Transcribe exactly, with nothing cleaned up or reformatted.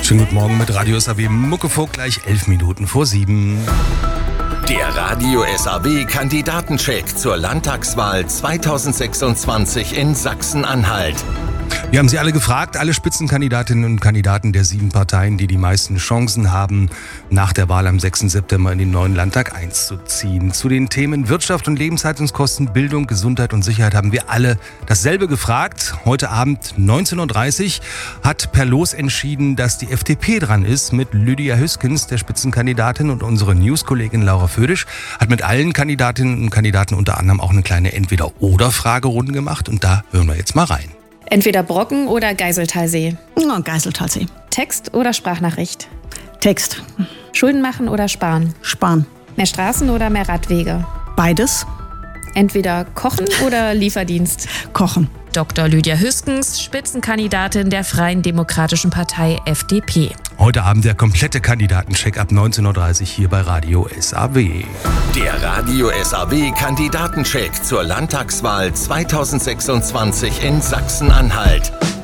Schönen guten Morgen mit Radio S A W Muckefuck, gleich elf Minuten vor sieben. Der Radio S A W-Kandidatencheck zur Landtagswahl zweitausendsechsundzwanzig in Sachsen-Anhalt. Wir haben Sie alle gefragt, alle Spitzenkandidatinnen und Kandidaten der sieben Parteien, die die meisten Chancen haben, nach der Wahl am sechsten September in den neuen Landtag einzuziehen. Zu den Themen Wirtschaft und Lebenshaltungskosten, Bildung, Gesundheit und Sicherheit haben wir alle dasselbe gefragt. Heute Abend neunzehn Uhr dreißig hat per Los entschieden, dass die F D P dran ist mit Lydia Hüskens, der Spitzenkandidatin, und unsere News-Kollegin Laura Födisch hat mit allen Kandidatinnen und Kandidaten unter anderem auch eine kleine Entweder-oder-Fragerunde gemacht und da hören wir jetzt mal rein. Entweder Brocken oder Geiseltalsee. Oh, Geiseltalsee. Text oder Sprachnachricht. Text. Schulden machen oder sparen. Sparen. Mehr Straßen oder mehr Radwege. Beides. Entweder kochen oder Lieferdienst. Kochen. Doktor Lydia Hüskens, Spitzenkandidatin der Freien Demokratischen Partei F D P. Heute Abend der komplette Kandidatencheck ab neunzehn Uhr dreißig hier bei Radio S A W. Der Radio S A W-Kandidatencheck zur Landtagswahl zweitausendsechsundzwanzig in Sachsen-Anhalt.